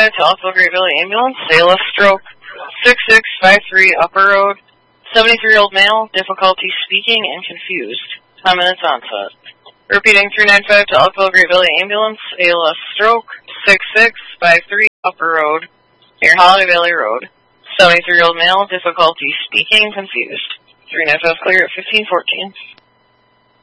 to Elkville Great Valley Ambulance. ALS stroke. 6653 Upper Road. 73-year-old male, difficulty speaking and confused. 10 minutes onset. Repeating 395 to Elkville Great Valley Ambulance. ALS stroke. 6653 Upper Road, near Holiday Valley Road. 73-year-old male, difficulty speaking and confused. 395 clear at 1514.